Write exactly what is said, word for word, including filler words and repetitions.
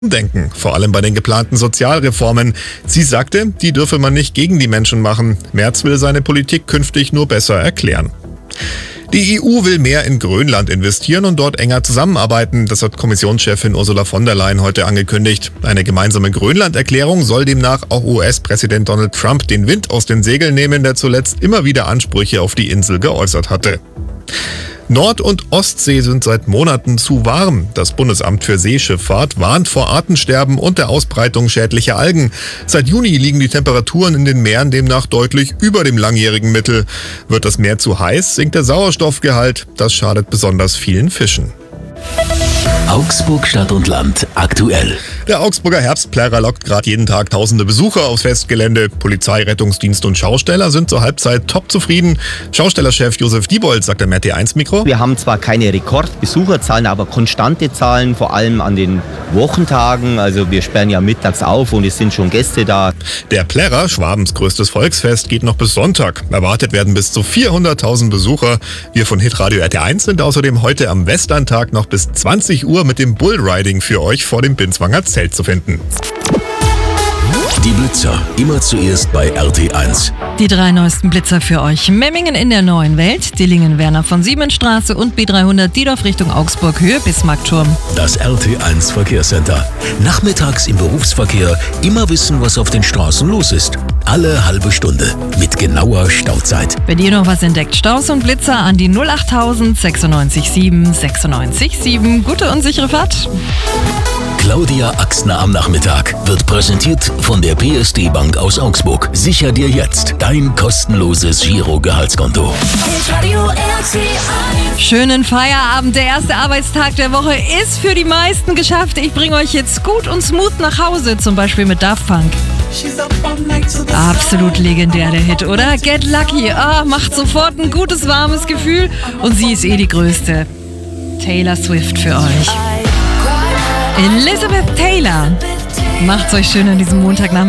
denken, vor allem bei den geplanten Sozialreformen. Sie sagte, die dürfe man nicht gegen die Menschen machen. Merz will seine Politik künftig nur besser erklären. Die E U will mehr in Grönland investieren und dort enger zusammenarbeiten. Das hat Kommissionschefin Ursula von der Leyen heute angekündigt. Eine gemeinsame Grönland-Erklärung soll demnach auch U S-Präsident Donald Trump den Wind aus den Segeln nehmen, der zuletzt immer wieder Ansprüche auf die Insel geäußert hatte. Nord- und Ostsee sind seit Monaten zu warm. Das Bundesamt für Seeschifffahrt warnt vor Artensterben und der Ausbreitung schädlicher Algen. Seit Juni liegen die Temperaturen in den Meeren demnach deutlich über dem langjährigen Mittel. Wird das Meer zu heiß, sinkt der Sauerstoffgehalt. Das schadet besonders vielen Fischen. Augsburg Stadt und Land aktuell. Der Augsburger Herbstplärrer lockt gerade jeden Tag tausende Besucher aufs Festgelände. Polizei, Rettungsdienst und Schausteller sind zur Halbzeit top zufrieden. Schaustellerchef Josef Diebold sagt am R T eins Mikro: Wir haben zwar keine Rekordbesucherzahlen, aber konstante Zahlen, vor allem an den Wochentagen. Also wir sperren ja mittags auf und es sind schon Gäste da. Der Plärrer, Schwabens größtes Volksfest, geht noch bis Sonntag. Erwartet werden bis zu vierhunderttausend Besucher. Wir von Hitradio R T eins sind außerdem heute am Westerntag noch bis zwanzig Uhr mit dem Bullriding für euch vor dem Binswanger Zelt zu finden. Die Blitzer, immer zuerst bei R T eins. Die drei neuesten Blitzer für euch. Memmingen in der neuen Welt, Dillingen Werner von Siemensstraße und B dreihundert Diedorf Richtung Augsburg Höhe Bismarckturm. Das R T eins Verkehrscenter. Nachmittags im Berufsverkehr immer wissen, was auf den Straßen los ist. Alle halbe Stunde mit genauer Stauzeit. Wenn ihr noch was entdeckt, Staus und Blitzer an die null achttausend sechsundneunzig sieben sechsundneunzig sieben. Gute und sichere Fahrt. Claudia Axner am Nachmittag wird präsentiert von der P S D Bank aus Augsburg. Sicher dir jetzt dein kostenloses Giro-Gehaltskonto. Schönen Feierabend. Der erste Arbeitstag der Woche ist für die meisten geschafft. Ich bringe euch jetzt gut und smooth nach Hause, zum Beispiel mit Daft Punk. Absolut legendär der Hit, oder? Get Lucky. Ah, macht sofort ein gutes, warmes Gefühl. Und sie ist eh die Größte. Taylor Swift für euch. Elizabeth Taylor. Macht's euch schön an diesem Montagnachmittag.